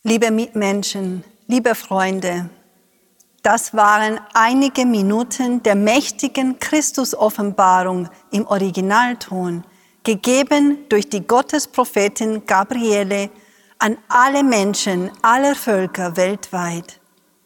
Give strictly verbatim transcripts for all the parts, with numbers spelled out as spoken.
Liebe Mitmenschen, liebe Freunde, das waren einige Minuten der mächtigen Christus-Offenbarung im Originalton, gegeben durch die Gottesprophetin Gabriele an alle Menschen aller Völker weltweit.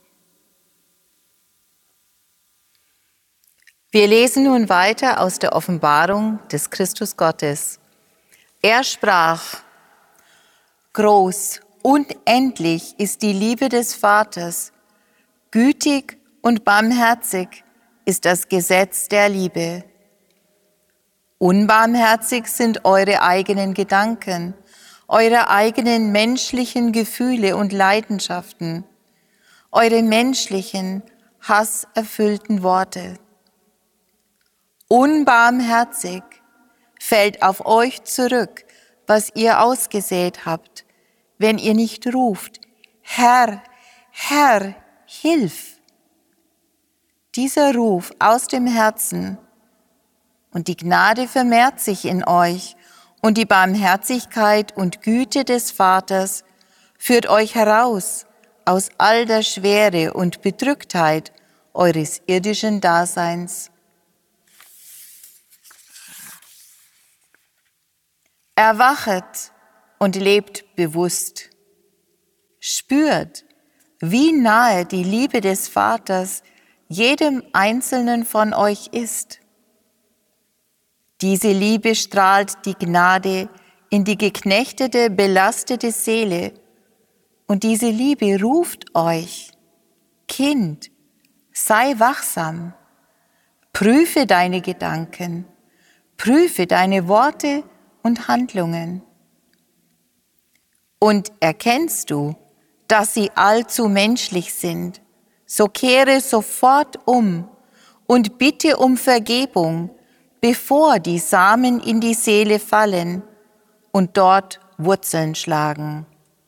Wir lesen nun weiter aus der Offenbarung des Christus Gottes. Er sprach: Groß, unendlich ist die Liebe des Vaters, gütig und barmherzig ist das Gesetz der Liebe. Unbarmherzig sind eure eigenen Gedanken, eure eigenen menschlichen Gefühle und Leidenschaften, eure menschlichen, hasserfüllten Worte. Unbarmherzig fällt auf euch zurück, was ihr ausgesät habt, wenn ihr nicht ruft: Herr, Herr, hilf! Dieser Ruf aus dem Herzen und die Gnade vermehrt sich in euch und die Barmherzigkeit und Güte des Vaters führt euch heraus aus all der Schwere und Bedrücktheit eures irdischen Daseins. Erwachet und lebt bewusst. Spürt, wie nahe die Liebe des Vaters jedem Einzelnen von euch ist. Diese Liebe strahlt die Gnade in die geknechtete, belastete Seele. Und diese Liebe ruft euch: Kind, sei wachsam. Prüfe deine Gedanken, prüfe deine Worte und Handlungen. Und erkennst du, dass sie allzu menschlich sind, so kehre sofort um und bitte um Vergebung, bevor die Samen in die Seele fallen und dort Wurzeln schlagen.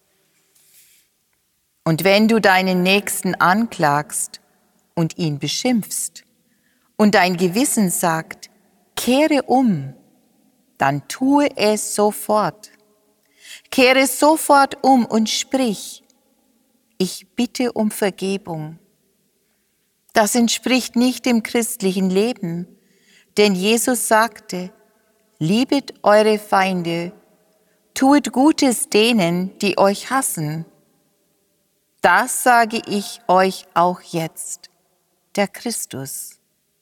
Und wenn du deinen Nächsten anklagst und ihn beschimpfst und dein Gewissen sagt: Kehre um, dann tue es sofort. Kehre sofort um und sprich: Ich bitte um Vergebung. Das entspricht nicht dem christlichen Leben, denn Jesus sagte: Liebet eure Feinde, tuet Gutes denen, die euch hassen. Das sage ich euch auch jetzt, der Christus.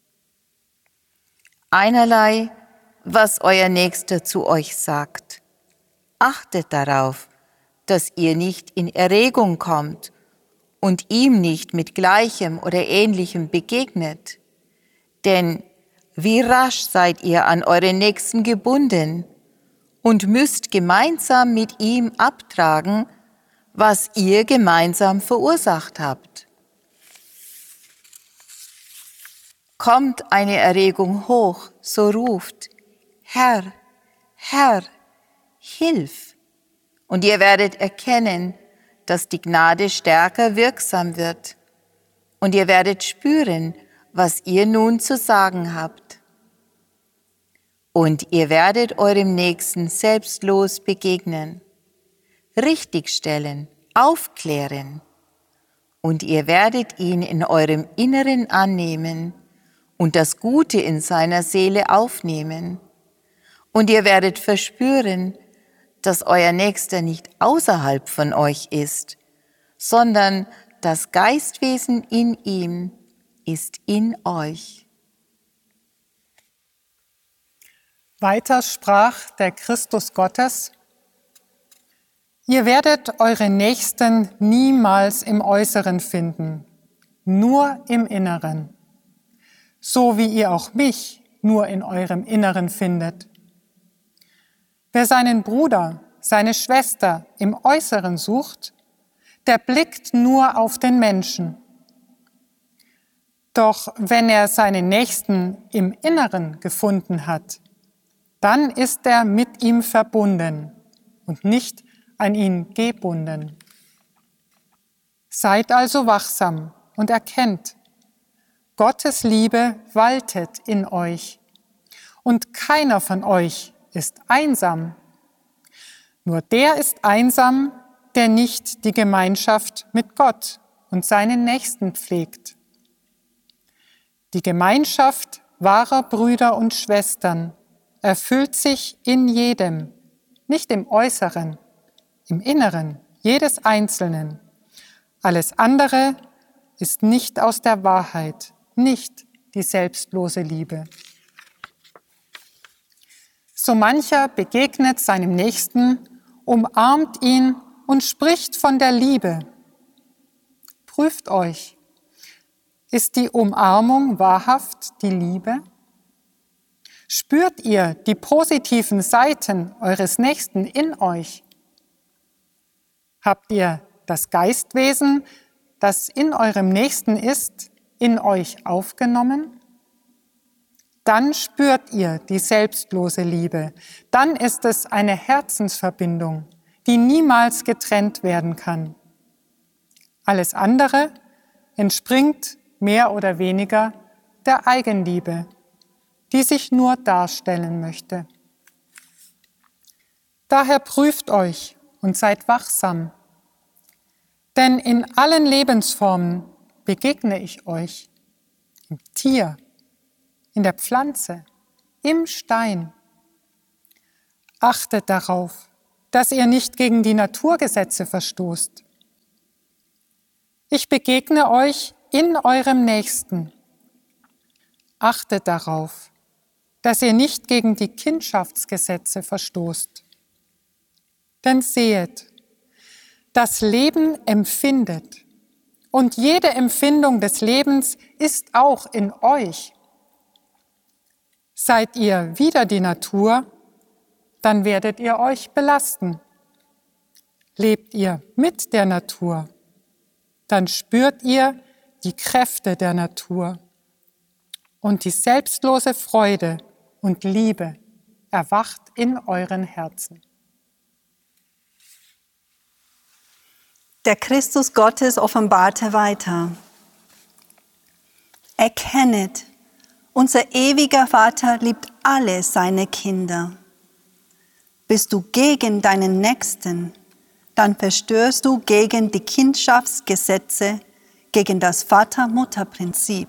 Einerlei, was euer Nächster zu euch sagt. Achtet darauf, dass ihr nicht in Erregung kommt und ihm nicht mit Gleichem oder Ähnlichem begegnet. Denn wie rasch seid ihr an euren Nächsten gebunden und müsst gemeinsam mit ihm abtragen, was ihr gemeinsam verursacht habt. Kommt eine Erregung hoch, so ruft: Herr, Herr, hilf! Und ihr werdet erkennen, dass die Gnade stärker wirksam wird. Und ihr werdet spüren, was ihr nun zu sagen habt. Und ihr werdet eurem Nächsten selbstlos begegnen, richtigstellen, aufklären. Und ihr werdet ihn in eurem Inneren annehmen und das Gute in seiner Seele aufnehmen. Und ihr werdet verspüren, dass euer Nächster nicht außerhalb von euch ist, sondern das Geistwesen in ihm ist in euch. Weiter sprach der Christus Gottes: Ihr werdet eure Nächsten niemals im Äußeren finden, nur im Inneren, so wie ihr auch mich nur in eurem Inneren findet. Wer seinen Bruder, seine Schwester im Äußeren sucht, der blickt nur auf den Menschen. Doch wenn er seinen Nächsten im Inneren gefunden hat, dann ist er mit ihm verbunden und nicht an ihn gebunden. Seid also wachsam und erkennt, Gottes Liebe waltet in euch und keiner von euch ist einsam. Nur der ist einsam, der nicht die Gemeinschaft mit Gott und seinen Nächsten pflegt. Die Gemeinschaft wahrer Brüder und Schwestern erfüllt sich in jedem, nicht im Äußeren, im Inneren jedes Einzelnen. Alles andere ist nicht aus der Wahrheit, nicht die selbstlose Liebe. So mancher begegnet seinem Nächsten, umarmt ihn und spricht von der Liebe. Prüft euch, ist die Umarmung wahrhaft die Liebe? Spürt ihr die positiven Seiten eures Nächsten in euch? Habt ihr das Geistwesen, das in eurem Nächsten ist, in euch aufgenommen? Dann spürt ihr die selbstlose Liebe. Dann ist es eine Herzensverbindung, die niemals getrennt werden kann. Alles andere entspringt mehr oder weniger der Eigenliebe, die sich nur darstellen möchte. Daher prüft euch und seid wachsam, denn in allen Lebensformen begegne ich euch, im Tier, in der Pflanze, im Stein. Achtet darauf, dass ihr nicht gegen die Naturgesetze verstoßt. Ich begegne euch in eurem Nächsten. Achtet darauf, dass ihr nicht gegen die Kindschaftsgesetze verstoßt. Denn sehet, das Leben empfindet und jede Empfindung des Lebens ist auch in euch. Seid ihr wider die Natur, dann werdet ihr euch belasten. Lebt ihr mit der Natur, dann spürt ihr die Kräfte der Natur und die selbstlose Freude und Liebe erwacht in euren Herzen. Der Christus Gottes offenbarte weiter. Erkennet, unser ewiger Vater liebt alle seine Kinder. Bist du gegen deinen Nächsten, dann verstößt du gegen die Kindschaftsgesetze, gegen das Vater-Mutter-Prinzip.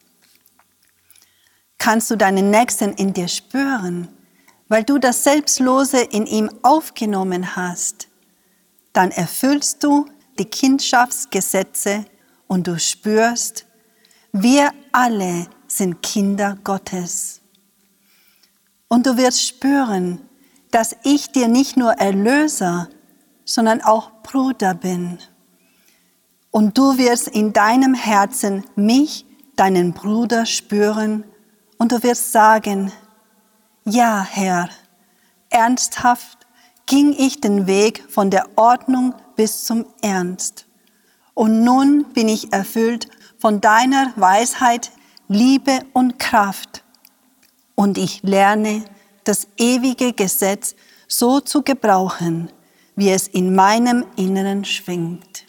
Kannst du deinen Nächsten in dir spüren, weil du das Selbstlose in ihm aufgenommen hast, dann erfüllst du die Kindschaftsgesetze und du spürst, wir alle sind Kinder Gottes. Und du wirst spüren, dass ich dir nicht nur Erlöser, sondern auch Bruder bin. Und du wirst in deinem Herzen mich, deinen Bruder, spüren und du wirst sagen, ja, Herr, ernsthaft ging ich den Weg von der Ordnung bis zum Ernst. Und nun bin ich erfüllt von deiner Weisheit, Liebe und Kraft. Und ich lerne, das ewige Gesetz so zu gebrauchen, wie es in meinem Inneren schwingt.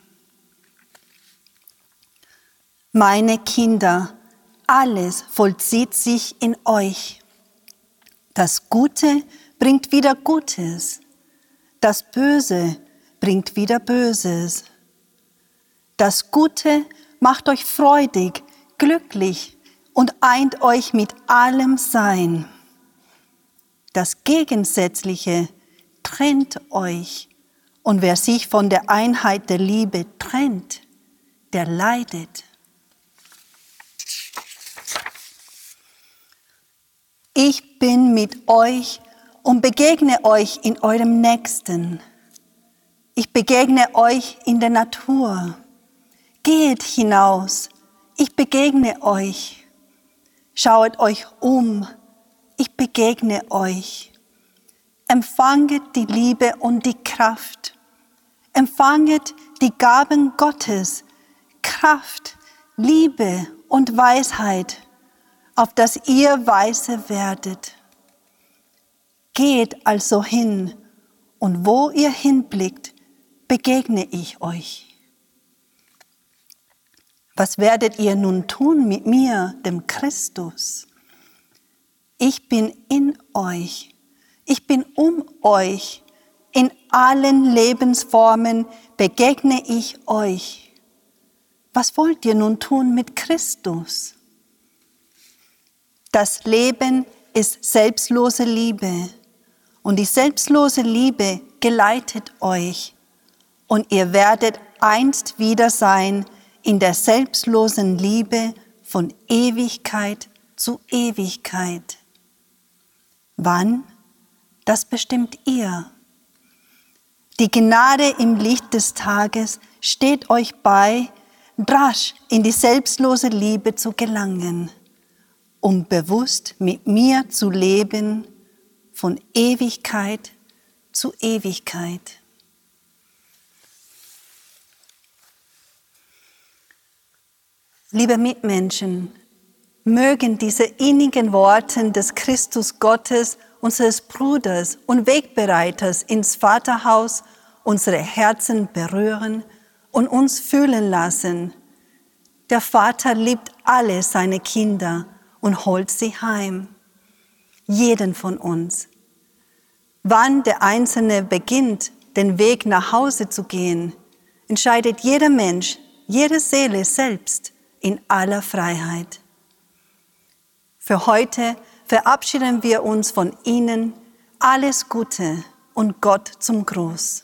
Meine Kinder, alles vollzieht sich in euch. Das Gute bringt wieder Gutes. Das Böse bringt wieder Böses. Das Gute macht euch freudig, glücklich und eint euch mit allem Sein. Das Gegensätzliche trennt euch. Und wer sich von der Einheit der Liebe trennt, der leidet. Ich bin mit euch und begegne euch in eurem Nächsten. Ich begegne euch in der Natur. Geht hinaus, ich begegne euch. Schaut euch um, ich begegne euch. Empfanget die Liebe und die Kraft. Empfanget die Gaben Gottes, Kraft, Liebe und Weisheit, auf dass ihr weise werdet. Geht also hin, und wo ihr hinblickt, begegne ich euch. Was werdet ihr nun tun mit mir, dem Christus? Ich bin in euch, ich bin um euch, in allen Lebensformen begegne ich euch. Was wollt ihr nun tun mit Christus? Das Leben ist selbstlose Liebe und die selbstlose Liebe geleitet euch und ihr werdet einst wieder sein in der selbstlosen Liebe von Ewigkeit zu Ewigkeit. Wann? Das bestimmt ihr. Die Gnade im Licht des Tages steht euch bei, rasch in die selbstlose Liebe zu gelangen, um bewusst mit mir zu leben von Ewigkeit zu Ewigkeit. Liebe Mitmenschen, mögen diese innigen Worte des Christus Gottes, unseres Bruders und Wegbereiters ins Vaterhaus, unsere Herzen berühren und uns fühlen lassen. Der Vater liebt alle seine Kinder und holt sie heim. Jeden von uns. Wann der Einzelne beginnt, den Weg nach Hause zu gehen, entscheidet jeder Mensch, jede Seele selbst in aller Freiheit. Für heute verabschieden wir uns von Ihnen. Alles Gute und Gott zum Gruß.